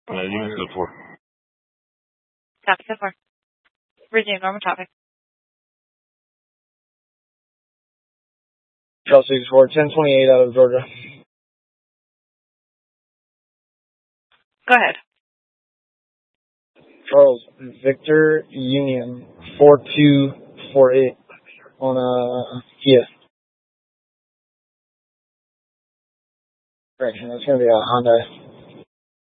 Unit code 4. Copy, so far. Resume normal topic. Charles 64, 1028 out of Georgia. Go ahead. Charles, Victor Union 4248 on a Kia. Correction, that's going to be a Honda.